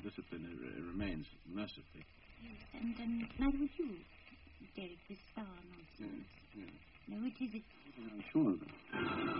discipline remains, mercifully. Yes, and neither would you, Derek, this star nonsense. Yes. No, it is... I'm sure of that.